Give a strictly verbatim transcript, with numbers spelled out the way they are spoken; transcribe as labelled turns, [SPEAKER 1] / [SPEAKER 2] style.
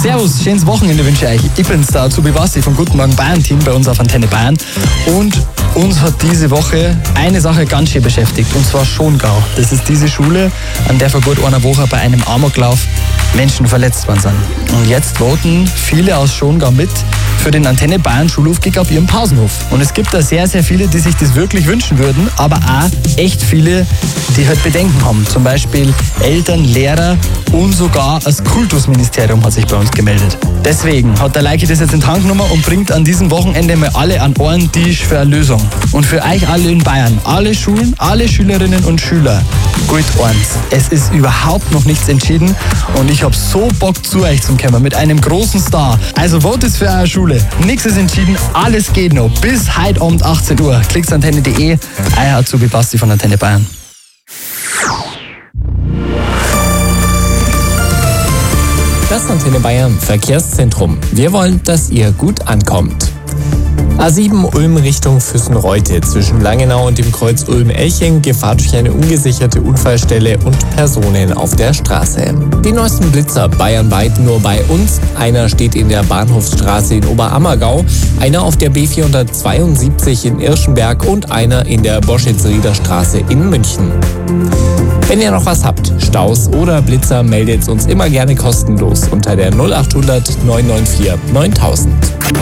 [SPEAKER 1] Servus, schönes Wochenende wünsche ich euch. Ich bin's, der Azubi Basti vom Guten Morgen Bayern Team bei uns auf Antenne Bayern. Und uns hat diese Woche eine Sache ganz schön beschäftigt, und zwar Schongau. Das ist diese Schule, an der vor gut einer Woche bei einem Amoklauf Menschen verletzt worden sind. Und jetzt voten viele aus Schongau mit für den Antenne Bayern Schulaufkick auf ihrem Pausenhof. Und es gibt da sehr, sehr viele, die sich das wirklich wünschen würden, aber auch echt viele, die halt Bedenken haben. Zum Beispiel Eltern, Lehrer und sogar das Kultusministerium hat sich bei uns gemeldet. Deswegen hat der Leiki das jetzt in die Hand genommen und bringt an diesem Wochenende mal alle an einen Tisch für eine Lösung. Und für euch alle in Bayern, alle Schulen, alle Schülerinnen und Schüler, gilt eins: Es ist überhaupt noch nichts entschieden und ich habe so Bock zu euch zu kommen mit einem großen Star. Also votet für eure Schule. Nichts ist entschieden, alles geht noch. Bis heute Abend achtzehn Uhr. Klickt antenne punkt de, euer Azubi Basti von Antenne Bayern.
[SPEAKER 2] Das Antenne Bayern Verkehrszentrum. Wir wollen, dass ihr gut ankommt. A sieben Ulm Richtung Füssenreute. Zwischen Langenau und dem Kreuz Ulm-Elching Gefahr durch eine ungesicherte Unfallstelle und Personen auf der Straße. Die neuesten Blitzer bayernweit nur bei uns. Einer steht in der Bahnhofsstraße in Oberammergau, einer auf der B vierhundertzweiundsiebzig in Irschenberg und einer in der Boschitz-Rieder Straße in München. Wenn ihr noch was habt, Staus oder Blitzer, meldet uns immer gerne kostenlos unter der null acht hundert neun neun vier neuntausend.